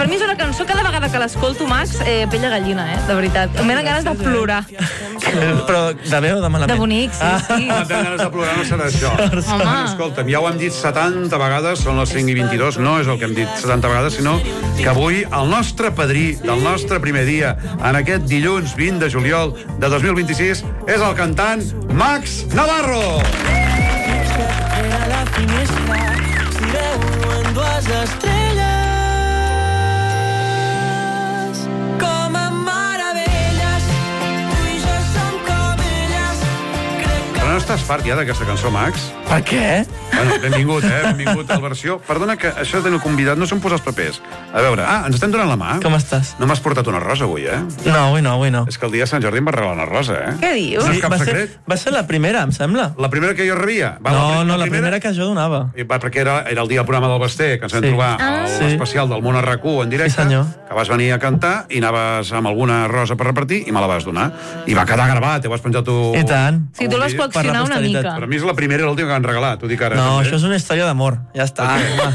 per mi és una cançó, cada vegada que l'escolto, Max, pell de gallina, de veritat. Em venen ganes de plorar. Però de bé o de malament? De bonic, sí. No tenen ganes de plorar, no serà això. Home. Escolta'm, ja ho hem dit 70 vegades, són les 5:22, no és el que hem dit 70 vegades, sinó que avui el nostre padrí del nostre primer dia, en aquest dilluns 20 de juliol de 2026, és el cantant Max Navarro. Però no estàs fart ja d'aquesta cançó, Max? Per què? Bueno, benvingut, benvingut a la versió. Perdona que això de tenir convidat no s'han posat els papers. A veure, ens estem donant la mà? Com estàs? No m'has portat una rosa avui, No, avui no. És que el dia de Sant Jordi em va regalar una rosa, Què dius? No és cap secret. Va ser la primera, em sembla. La primera que jo rebia? La primera que jo donava. Perquè era el dia del programa del Basté, que ens vam trobar a l'especial del Món RAC1 en directe, Sí, senyor. que vas venir a cantar i anaves amb alguna rosa per repartir i me la vas donar. I va quedar gravat, ho vas penjar tu... I tant. Sí, tu l'has coaccionar una mica. Per mi és la primera i l'última que m'han regalat, t'ho dic ara. No, també. això és una història d'amor. Ja està.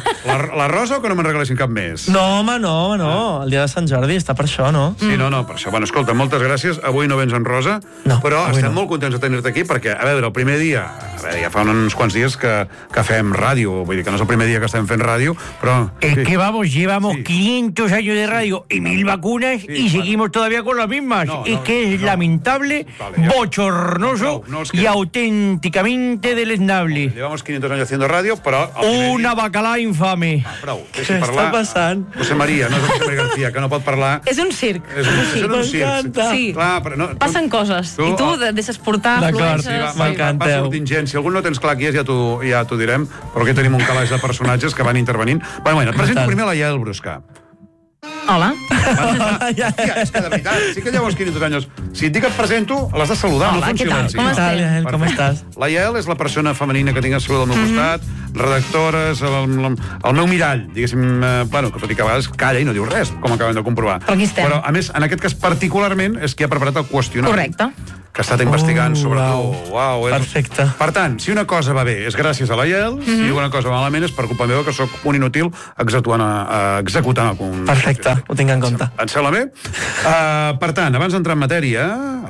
La rosa o que no me'n regalessin cap més? No, home, no. El dia de Sant Jordi està per això, no? Sí, no, per això. Bueno, escolta, moltes gràcies. Avui no vens en rosa, No, però avui estem no. molt contents de tenir-te aquí perquè, a veure, el primer dia, ja fa uns quants dies que fem ràdio, vull dir que no és el primer dia que estem fent ràdio, però... Es que llevamos 500 años de radio y 1000 vacunas y seguimos todavía con las mismas. Es lamentable, bochornoso y auténticamente deleznable. Llevamos 500 años haciendo radio, però... Una bacalà infame. Prou, Què està passant? José María, no és José María García, que no pot parlar... És un circ. És un circ. M'encanta. Sí. Clar, però no, Passen coses. I tu deixes portar, D'acord, flueixes... m'encanteu. Va sortint gent. Si algun no tens clar qui és, ja t'ho direm, però aquí tenim un calaix de personatges que van intervenint. Bueno, et presento primer la Yael Brusca. Hola. Ja, és que de veritat, sí que llevas 500 anys. Si et dic que et presento, l'has de saludar, no fa un què tal? silenci. Com estem? Com estàs? La Yael és la persona femenina que tinc a sobre del meu costat, redactora, és el meu mirall, diguéssim, bueno, que tot i que a vegades calla i no diu res, com acabem de comprovar. Però aquí estem. Però, a més, en aquest cas particularment, és qui ha preparat el qüestionari. Correcte. Que ha estat investigant sobre tu. Uau, perfecte. Per tant, si una cosa va bé és gràcies a la Yael, si una cosa va malament és per culpa meva, que sóc un inútil executant el... Perfecte, ho tinc en compte. Et sembla bé? Per tant, abans d'entrar en matèria,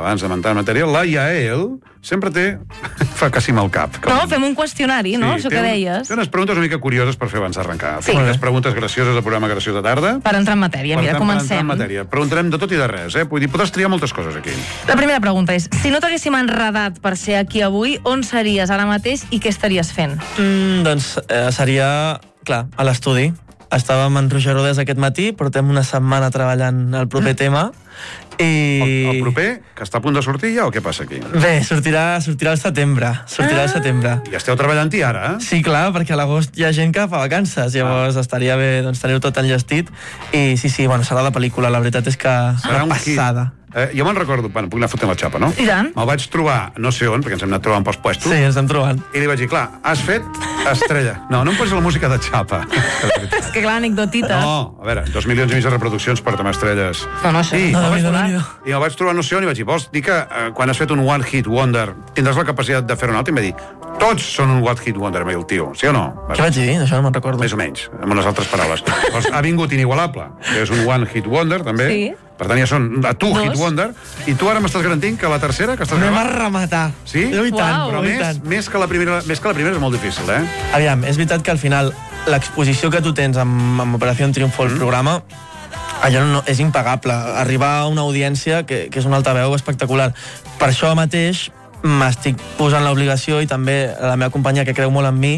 la Yael sempre fa que sí amb el cap. No, fem un qüestionari, no? Això que deies. Té unes preguntes una mica curioses per fer abans d'arrencar. Sí. Unes preguntes gracioses del programa Graciós de Tarda. Per entrar en matèria, mira, comencem. Per entrar en matèria. Preguntarem de tot i de res, Vull dir, podràs triar moltes coses aquí. La primera pregunta és, si no t'haguéssim enredat per ser aquí avui, on series ara mateix i què estaries fent? Doncs seria, clar, a l'estudi. Estàvem en Roger Rodés aquest matí, portem una setmana treballant el proper tema i... El proper, que està a punt de sortir ja, o què passa aquí? Bé, sortirà al setembre. Sortirà al setembre. I esteu treballant-hi ara, Sí, clar, perquè a l'agost hi ha gent que fa vacances, llavors estaria bé doncs, tenir-ho tot enllestit. I sí, bueno, serà la pel·lícula, la veritat és que serà un passada. Jo me'n recordo, bueno, puc anar fotent la xapa, no? I tant. Me'l vaig trobar, no sé on, perquè ens hem anat trobant pels puestos. Sí, ens estem trobant. I li vaig dir, clar, has fet estrella. No em posis la música de xapa. És que clar, anecdotita. No, a veure, 2 milions i mig de reproduccions per també estrelles. No, això. I No, me'l vaig no, trobar, no. i me'l vaig trobar no sé on i vaig dir, vols dir que quan has fet un one hit wonder tindràs la capacitat de fer un altre? I em va dir, tots són un one hit wonder, em va dir el tio, sí o no? Què vaig dir? Això no me'n recordo. Més o menys, amb unes altres paraules. Llavors, ha vingut Inigualable, que és un one hit wonder, també. Sí. Per tant, ja són a tu Dos. hit wonder. I tu ara m'estàs garantint que la tercera, que estàs Anem a gravant... rematar. Sí? I tant, Uau. Però i tant. més que la primera és molt difícil, Aviam, és veritat que al final l'exposició que tu tens amb Operació Triunfo, el programa, allò no, és impagable. Arribar a una audiència que és un altaveu espectacular. Per això mateix m'estic posant l'obligació i també la meva companyia, que creu molt en mi,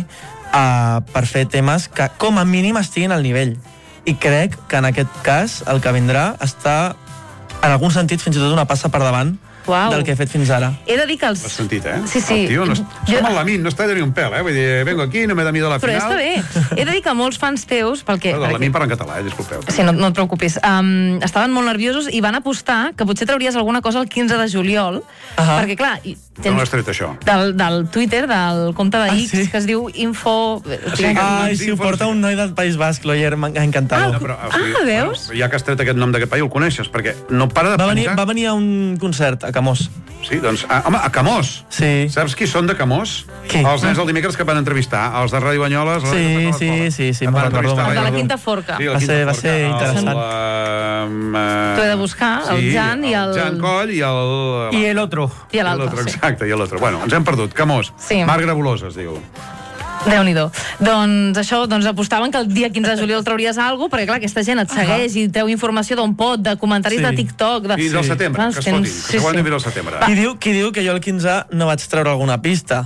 per fer temes que com a mínim estiguin al nivell. I crec que en aquest cas el que vindrà està en algun sentit fins i tot una passa per davant del que he fet fins ara. He de dir que els... Ho has sentit, Sí, sí. El tio no és com el Lamin, no està de ni un pèl, Vull dir, vengo aquí, no me da miedo a la Però final. està bé. He de dir que molts fans teus... Perdó, el Lamin parla en català, disculpeu. Sí, no et preocupis. Estaven molt nerviosos i van apostar que potser trauries alguna cosa el 15 de juliol, perquè, clar... No l'has tret, això. Del Twitter, del compte de X, que es diu Info... Ai, si ho porta un noi del País Basc, l'Oyer, m'ha encantat. Veus? Ja que has tret aquest nom d'aquest país, el coneixes, perquè no para de Va venir a un concert a Camós. Sí, doncs, home, a Camós. Sí. Saps qui són de Camós? Qui? Els nens del dimecres que van entrevistar, els de Ràdio Banyoles. Sí, me'n recordo. El de la Quinta Forca. Sí, va ser interessant. T'ho he de buscar, el Jan i el... Jan Coll i el... I el otro. I l'altre, sí. Exacte, i l'altre. Bueno, ens hem perdut. Camós. Sí. Mar Grabolosa, es diu. Déu-n'hi-do. Doncs això, apostaven que el dia 15 de juliol trauries alguna cosa, perquè clar, aquesta gent et segueix i treu informació d'on pot, de comentaris de TikTok... Fins al setembre, que es fotin, que s'aguantin fins al setembre. Qui diu que jo el 15 no vaig treure alguna pista?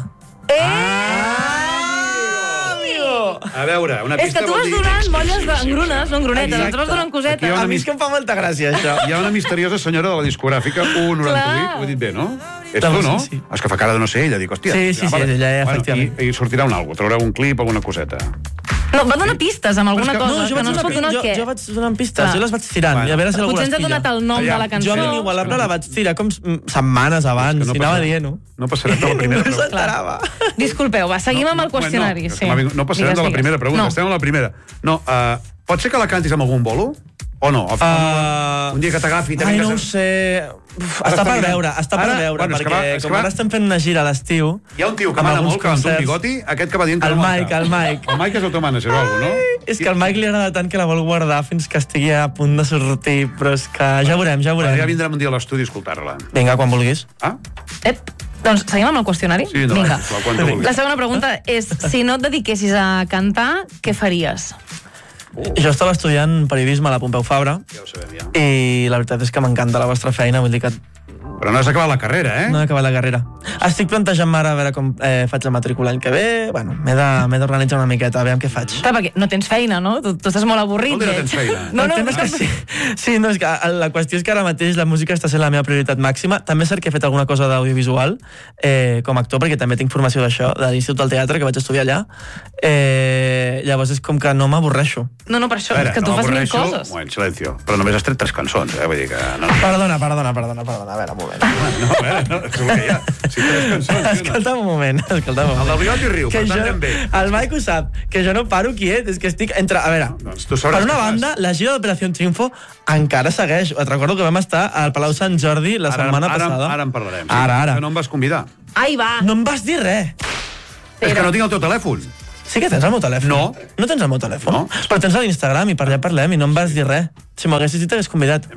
A veure, una pista és que tu vas donant molles d'engrunes, no engrunetes, ens vas donant cosetes. A mi és que em fa molta gràcia, això. Hi ha una misteriosa senyora de la discogràfica, 198, ho he dit bé, no? Ets tu, no? Sí. És que fa cara de no ser ella, dic, hòstia. Sí, ella, efectivament. I sortirà un algo, traurà un clip, alguna coseta. No, va donar pistes amb alguna cosa, que no es pot donar què. Jo vaig donant pistes, jo les vaig tirant, i a veure si algú les pilla. Potser ens ha donat el nom de la cançó. Jo a l'Inigualable la vaig tirar com setmanes abans, i anava dient-ho. No passarem de la primera pregunta. No s'enterava. Disculpeu, seguim amb el qüestionari. No passarem de la primera pregunta, estem a la primera. No, pot ser que la cantis amb algun bolo? O no? Un dia que t'agafi... Ai, no ho sé... Està per veure, perquè com ara estem fent una gira a l'estiu... Hi ha un tio que mana molt, que amb un bigoti, aquest que va dient que no manca. El Mike. El Mike és el teu manager o alguna cosa, no? És que al Mike li agrada tant que la vol guardar fins que estigui a punt de sortir, però és que ja veurem. Ja vindrem un dia a l'estudi a escoltar-la. Vinga, quan vulguis. Doncs seguim amb el qüestionari? Sí, vinga. La segona pregunta és, si no et dediquessis a cantar, què faries? Jo estava estudiant periodisme a la Pompeu Fabra. Ja ho sabem, ja. I la veritat és que m'encanta la vostra feina, vull dir que... Però no has acabat la carrera, eh? No he acabat la carrera. Estic plantejant-me ara a veure com faig la matrícula l'any que ve. Bueno, m'he d'organitzar una miqueta, a veure què faig. Clar, perquè no tens feina, no? Tu estàs molt avorrit. No tens feina. No, és que sí. Sí, no, és que la qüestió és que ara mateix la música està sent la meva prioritat màxima. També és cert que he fet alguna cosa d'audiovisual com a actor, perquè també tinc formació d'això, de l'Institut del Teatre, que vaig estudiar allà. Llavors és com que no m'avorreixo. No, per això, és que tu fas mil coses. Bueno, silencio. Però només has tret 3 cançons, vull dir que... Perdona, a veure, un moment. No, a veure, és el que hi ha. Si 3 cançons... Escolta'm un moment. El del Bigoti riu, per tant anem bé. El Mike ho sap, que jo no paro quiet, és que estic entre... A veure, per una banda, la gira d'Operació Triunfo encara segueix. Et recordo que vam estar al Palau Sant Jordi la setmana passada. Ara en parlarem. Ara. Que no em vas convidar. Ai, va. No em vas dir res. És que no tinc el teu telèfon. Sí que tens el meu telèfon? No. No tens el meu telèfon? No. Però tens l'Instagram i per allà parlem i no em vas dir res. Si m'haguessis dit, t'hagués convidat.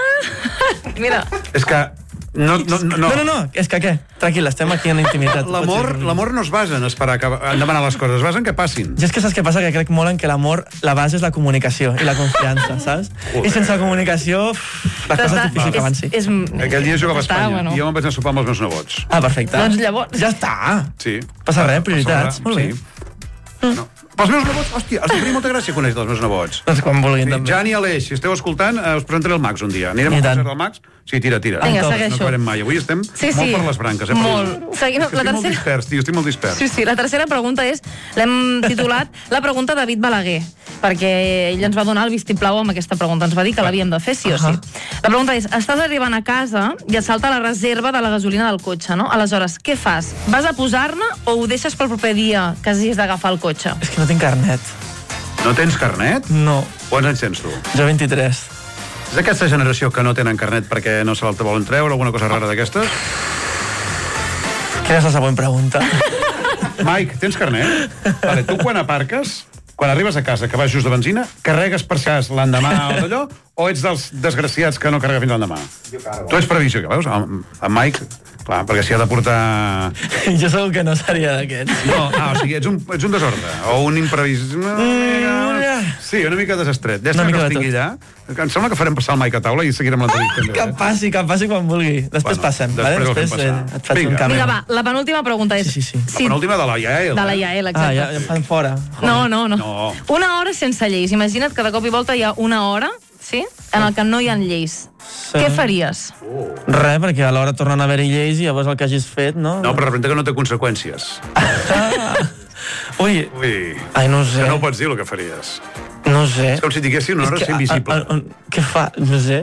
Mira. És que... No, és que què? Tranquil, estem aquí en intimitat. L'amor no es basa en esperar en demanar les coses, es basa en que passin. I és que saps què passa? Que crec molt en que l'amor, la base és la comunicació i la confiança, saps? I sense la comunicació, la cosa és difícil que avanci. Aquell dia jugava a Espanya i jo me'n vaig anar a sopar amb els meus nebots. Ah, perfecte. Doncs llavors... Ja està. Sí. Passa res, prioritats. Molt bé. No. Pels meus nebots, hòstia, els faria molta gràcia conèixer els meus nebots. Doncs quan vulguin, també. Jan i Aleix, si esteu escoltant, us presentaré el Max un dia. Anirem al concert del Max? Sí, tira. Vinga, segueixo. No acabarem mai. Avui estem molt per les branques. Molt. Seguim la tercera... molt dispers, tio, estic molt dispers. Sí, la tercera pregunta és, l'hem titulat la pregunta de David Balaguer, perquè ell ens va donar el vistiplau amb aquesta pregunta. Ens va dir que l'havíem de fer, sí o sí. La pregunta és, estàs arribant a casa i et salta la reserva de la gasolina del cotxe, no? Aleshores, què fas? Vas a posar-ne o ho deixes pel proper dia que hagis d'agafar el cotxe? És que no tinc carnet. No tens carnet? No. Quants anys tens tu? Jo 23. És d'aquesta generació que no tenen carnet perquè no se l'alta volen treure, alguna cosa rara d'aquestes? Quina és la següent pregunta? Mike, tens carnet? Vale, tu quan aparques, quan arribes a casa, que vas just de benzina, carregues per cas l'endemà o d'allò, o ets dels desgraciats que no carrega fins l'endemà? Jo carrego. Tu ets previsió, que veus? En Mike, clar, perquè si ha de portar... Jo segur que no seria d'aquests. No, o sigui, ets un desordre, o un imprevist... Sí, una mica desestret. Ja està que els tingui allà. Em sembla que farem passar el Mike a taula i seguirem l'entrevista. Que passi quan vulgui. Després passem, vale? Després et faig un canvi. Vinga, va, la penúltima pregunta és... Sí. La penúltima de la Yael. De la Yael, exacte. Ja em fan fora. No. Una hora sense lleis. Imagina't que de cop i volta hi ha una hora, sí?, en el que no hi ha lleis. Què faries? Res, perquè a l'hora tornen a haver-hi lleis i llavors el que hagis fet, no? No, però representa que no té conseqüències. Ui. Ai, no sé. Que no ho pots dir, el que faries. No sé. És com si tinguessin una hora invisible. Què fa? No sé.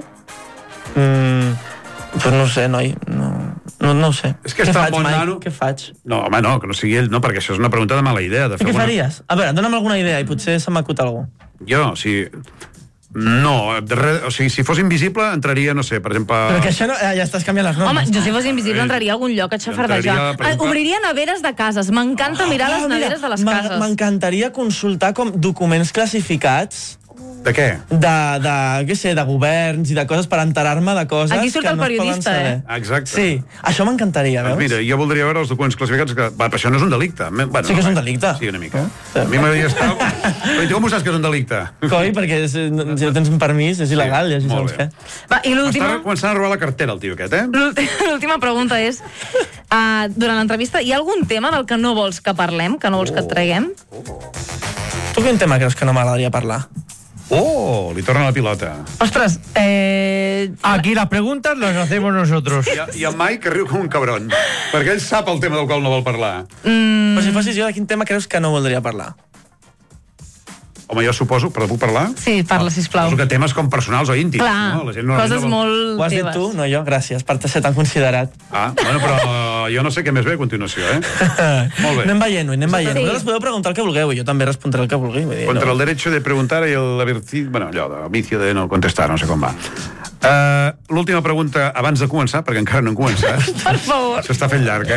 Pues no sé, noi. No ho sé. És que està bon nano. Què faig? No, home, no, que no sigui ell, no, perquè això és una pregunta de mala idea. Què faries? A veure, dona'm alguna idea i potser se m'acut algú. Jo, si... No, o sigui, si fos invisible entraria, no sé, per exemple... Però que això no, ja estàs canviant les normes. Home, jo si fos invisible entraria a algun lloc a xafardejar. Obriria neveres de cases. M'encanta mirar les neveres de les cases. M'encantaria consultar com documents classificats. De què? Què sé, de governs i de coses per enterar-me de coses aquí surt el periodista, Exacte. Sí, això m'encantaria, veus? Mira, jo voldria veure els documents classificats que... Va, però això no és un delicte. Bueno, sí que és un delicte. Sí, una mica. A mi m'agradaria estar... Però com ho saps que és un delicte? Coi, perquè si no tens un permís és il·legal, ja si saps què. Va, i l'última... Està començant a robar la cartera, el tio aquest, L'última pregunta és... Durant l'entrevista, hi ha algun tema del que no vols que parlem, que no vols que et traguem? Tu quin tema creus que no m'agradaria parlar? Li torna la pilota. Ostres, Aquí las preguntas las hacemos nosotros. I el Mike riu com un cabron, perquè ell sap el tema del qual no vol parlar. Però si fossis jo, de quin tema creus que no voldria parlar? Home, jo suposo, però puc parlar? Sí, parla, sisplau. Suposo que temes com personals o íntims. Clar, no? La gent coses molt Ho has dit teves. tu? No jo? Gràcies per ser tan considerat. Bueno, però jo no sé què més ve a continuació, Molt bé. Anem veient-ho, anem veient. Sí. Vosaltres podeu preguntar el que vulgueu i jo també respondré el que vulgui. Contra el derecho de preguntar y el bueno, allò, el vicio de no contestar, no sé com va. L'última pregunta, abans de començar, perquè encara no hem començat. Per favor. S'està fent llarg,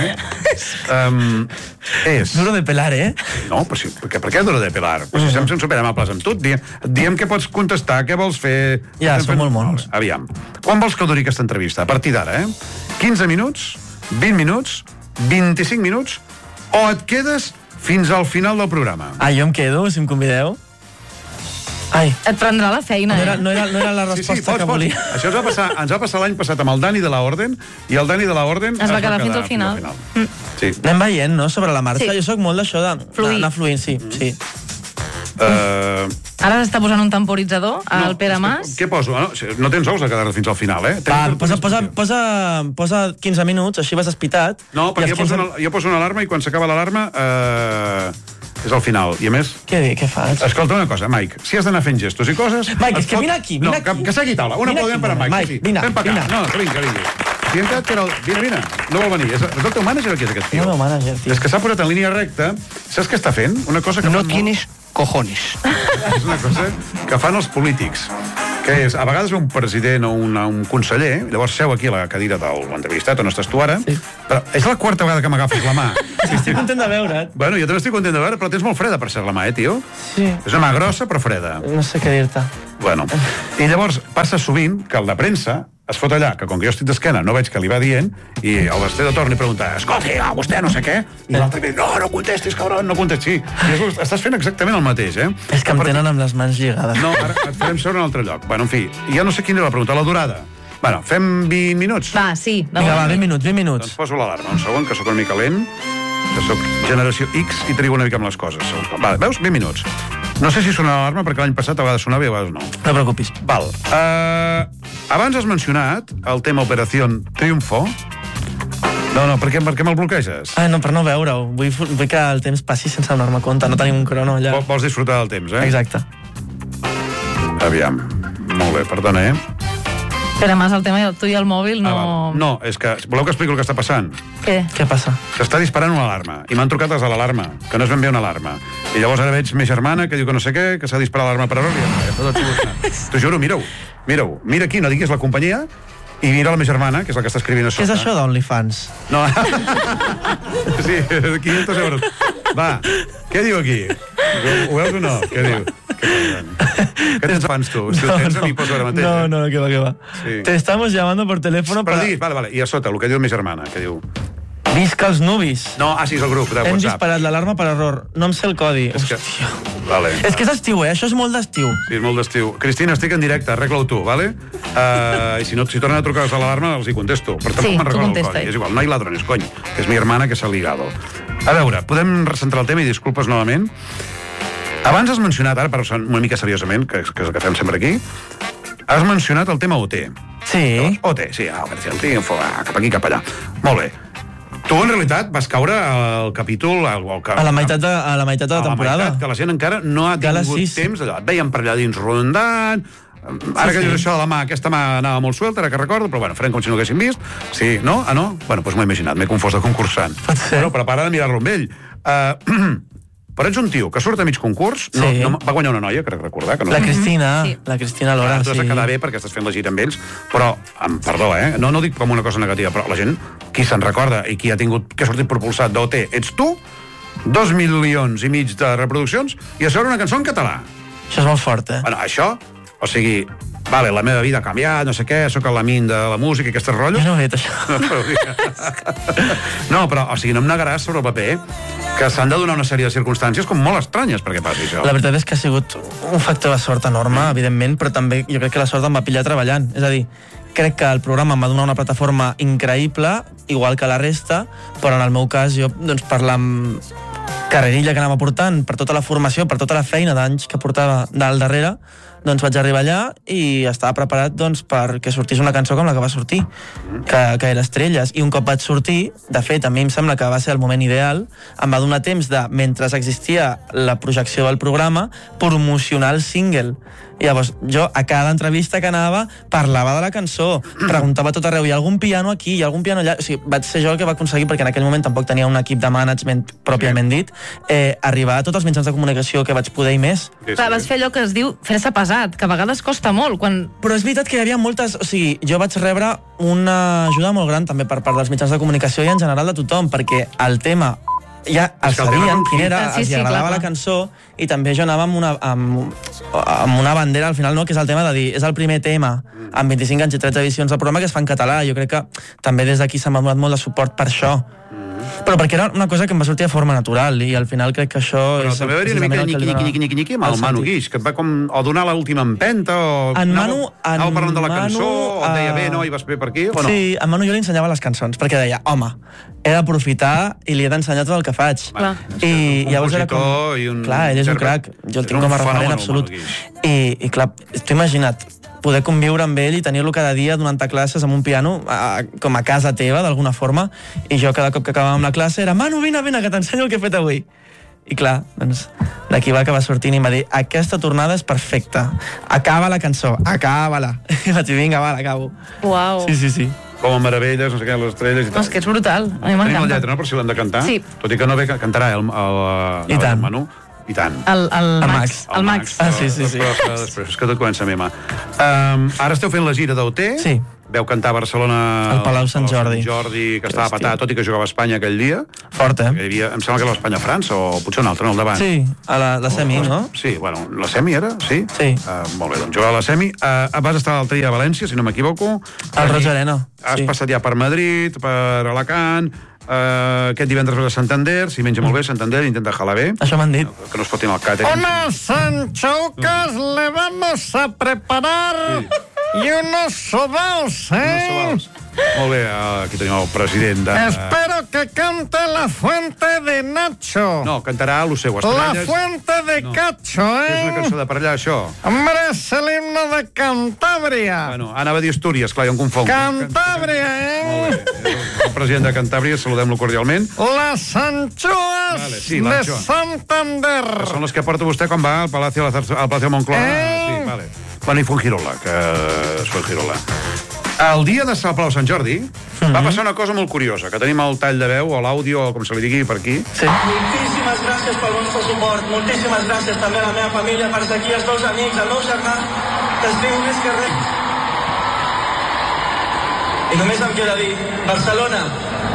és... Duro de pelar, No, però sí, per què duro de pelar? Pues si som superamables amb tu, diem què pots contestar, què vols fer... Ja, som molt monos. Aviam, quan vols que duri aquesta entrevista? A partir d'ara, 15 minuts, 20 minuts, 25 minuts, o et quedes fins al final del programa? Jo em quedo, si em convideu. Ai. Et prendrà la feina, No era la resposta que volia. Això ens va passar l'any passat amb el Dani de la Orden, i el Dani de la Orden es va quedar fins al final. Sí. Anem veient, no?, sobre la marxa. Sí. Jo sóc molt d'això d'anar fluint, sí. Ara s'està posant un temporitzador al Pere Mas. Què poso? No tens ous a quedar fins al final, Posa 15 minuts, així vas espitat. No, perquè jo poso una alarma i quan s'acaba l'alarma és al final. I a més... Què fas? Escolta una cosa, Mike, si has d'anar fent gestos i coses... Mike, és que vine aquí. No, que segui taula. Un aplaudiment per a Mike. Mike, vine. Ven pa acá. No, vine. No vol venir. És el teu mànager o qui és aquest tio? No, el mànager, tio. És que s'ha posat en línia recta. Saps què està fent? Una cosa que no tienes cojones. És una cosa que fan els polítics, que és, a vegades un president o un conseller, llavors seu aquí a la cadira de l'entrevistat on estàs tu ara, però és la quarta vegada que m'agafes la mà. Estic content de veure't. Bueno, jo també estic content de veure, però tens molt freda per ser la mà, tio? Sí. És una mà grossa, però freda. No sé què dir-te. Bueno, i llavors passa sovint que el de premsa es fot allà, que com que jo estic d'esquena no veig que li va dient, i el Basté de torn li pregunta, escolti, vostè no sé què, i l'altre diu, no contestis, cabron, no contestis. I estàs fent exactament el mateix, És que em tenen amb les mans lligades. No, ara et farem seure en un altre lloc. Bueno, en fi, ja no sé quina era la pregunta, la durada. Bueno, fem 20 minuts? Va, sí. Vinga, va, 20 minuts. Doncs poso l'alarma, un segon, que sóc una mica lent, que sóc generació X i trigo una mica amb les coses. Va, veus? 20 minuts. No sé si sona l'alarma, perquè l'any passat a vegades sonava i a vegades no. No preocupis. Val. Abans has mencionat el tema Operació Triunfo. No, per què me'l bloqueges? No, per no veure-ho. Vull que el temps passi sense donar-me compte. No tenim un crono allà. Vols disfrutar del temps, Exacte. Aviam. Molt bé, perdona, Pere Mas, el tema tu i el mòbil no... No, és que... Voleu que explico el que està passant? Què passa? S'està disparant una alarma, i m'han trucat des de l'alarma, que no és ben bé una alarma. I llavors ara veig més germana, que diu que no sé què, que s'ha disparat l'alarma per error, i t'ho juro, mira-ho. Mira aquí, no diguis la companyia, i mira la meva germana, que és la que està escrivint a sota. Què és això d'OnlyFans? No. Sí, 500 euros. Va, què diu aquí? Ho veus o no? Què diu? ¿Qué tens fans tu? No, que va. Sí. Te estamos llamando por teléfono para... Vale. I a sota, el que diu mi germana, que diu... Visca els nubis. No, sí, és el grup de WhatsApp. Hem disparat l'alarma per error. No em sé el codi. Vale. És que és estiu, Això és molt d'estiu. Sí, és molt d'estiu. Cristina, estic en directe, arregla-ho tu, vale? I si tornen a trucar a l'alarma, els hi contesto. Però tampoc me'n recordo el codi. És igual, no hi ladrones, cony. És mi hermana que s'ha ligado. A veure, podem recentrar el tema i disculpes novament. Abans has mencionat, ara per una mica seriosament, que és el que fem sempre aquí, has mencionat el tema OT. Sí. OT, sí, Operació Triunfo, cap aquí, cap allà. Molt bé. Tu, en realitat, vas caure al capítol... A la meitat de la temporada. A la meitat, que la gent encara no ha tingut temps d'allò. Et veiem per allà dins rondant... Ara que dius això de la mà, aquesta mà anava molt suelta, ara que recordo, però bueno, farem com si no haguéssim vist. Sí, no? No? Bueno, doncs m'ho he imaginat, m'he confós de concursant. Pot ser. Però prepara de mirar-lo amb ell. però ets un tio que surt a mig concurs, va guanyar una noia, crec recordar. La Cristina Lora, sí. Tu has de quedar bé perquè estàs fent la gira amb ells, però, perdó, no dic com una cosa negativa, però la gent, qui se'n recorda i qui ha sortit propulsat d'OT, ets tu, 2,5 milions de reproduccions, i a sobre una cançó en català. Això és molt fort, Bueno, això, o sigui, vale, la meva vida ha canviat, no sé què, sóc el lamín de la música i aquestes rotllos. Jo no ho he dit, això. No, però, o sigui, no em negaràs sobre el paper que s'han de donar una sèrie de circumstàncies com molt estranyes perquè passi això. La veritat és que ha sigut un factor de sort enorme, evidentment, però també jo crec que la sort em va pillar treballant. És a dir, crec que el programa em va donar una plataforma increïble, igual que la resta, però en el meu cas, jo, doncs, per la carrerilla que anava portant, per tota la formació, per tota la feina d'anys que portava dalt darrere, doncs vaig arribar allà i estava preparat doncs, perquè sortís una cançó com la que va sortir, que era Estrelles. I un cop vaig sortir, de fet, a mi em sembla que va ser el moment ideal, em va donar temps de, mentre existia la projecció del programa, promocionar el single. I llavors, jo, a cada entrevista que anava, parlava de la cançó, preguntava tot arreu, hi ha algun piano aquí, hi ha algun piano allà... O sigui, vaig ser jo el que va aconseguir, perquè en aquell moment tampoc tenia un equip de management pròpiament dit, arribar a tots els mitjans de comunicació que vaig poder i més. Clar, vas fer allò que es diu fer-se pesat, que a vegades costa molt, quan... Però és veritat que hi havia moltes... O sigui, jo vaig rebre una ajuda molt gran també per part dels mitjans de comunicació i en general de tothom, perquè el tema... ja el sabien quin era, els agradava la cançó, i també jo anava amb una bandera al final, no, que és el tema de dir, és el primer tema amb 25 anys i 13 edicions del programa que es fa en català. Jo crec que també des d'aquí s'ha donat molt de suport per això, però perquè era una cosa que em va sortir de forma natural, i al final crec que això però és... Però també va haver una mica nyiqui amb el Manu Guix, que et va com o donar l'última empenta, o... Anàveu parlant de la cançó, o et deia, bé, no, i vas bé per aquí, o no? Sí, en Manu jo li ensenyava les cançons, perquè deia, home, he d'aprofitar i li he d'ensenyar tot el que faig. I llavors era com... Clar, ell és un crac, jo el tinc com a referent absolut. I clar, t'ho imagina't, poder conviure amb ell i tenir-lo cada dia donant-te classes amb un piano com a casa teva, d'alguna forma, i jo cada cop que acabàvem la classe era Manu, vine, que t'ensenyo el que he fet avui. I clar, doncs, d'aquí va acabar sortint i em va dir, aquesta tornada és perfecta, acaba la cançó, acaba-la. I vaig dir, vinga, va, l'acabo. Uau. Sí. Com a meravelles, no sé què, les estrelles i tal. No, és que és brutal, a mi m'encanta. Tenim la lletra, no?, per si l'hem de cantar? Sí. Tot i que no ve que cantarà el Manu. I tant. El Max. Ah, sí. Després, és que tot comença a mema. Ara esteu fent la gira d'OT. Sí. Veu cantar a Barcelona... Al Palau Sant Jordi. Que estava patat, tot i que jugava a Espanya aquell dia. Fort, Em sembla que era l'Espanya-França, o potser un altre, no, al davant. Sí, a la semi, no? Sí, bueno, la semi era, sí? Sí. Molt bé, doncs jugava a la semi. Vas estar l'altre dia a València, si no m'equivoco. Al Roig Arena. Has passat ja per Madrid, per Alacant... aquest divendres vas a Santander, si menja molt bé Santander, intenta jalar bé. Això m'han dit. Que no es fotin al càter. Unas anchoucas le vamos a preparar y unos sobaos, Molt bé, aquí tenim el president de... Espero que cante La Fuente de Nacho. No, cantarà lo seu. La Fuente de Cacho, És una cançó de per allà, això. Hombre, es el himno de Cantabria. Bueno, anava a dir Astúries, clar, jo em confonc. Cantabria, Molt bé. El president de Cantabria, saludem-lo cordialment. Las anchoas de Santander. Que són les que porta vostè quan va al Palacio Moncloa. Sí, vale. Bueno, i Fuengirola, que és Fuengirola. El dia de Palau Sant Jordi va passar una cosa molt curiosa, que tenim el tall de veu, o l'àudio, o com se li digui, per aquí. Sí. Moltíssimes gràcies pel vostre suport, moltíssimes gràcies també a la meva família, per estar aquí, els meus amics, el meu germà, que es diu Luis Carrer. I només em queda dir, Barcelona,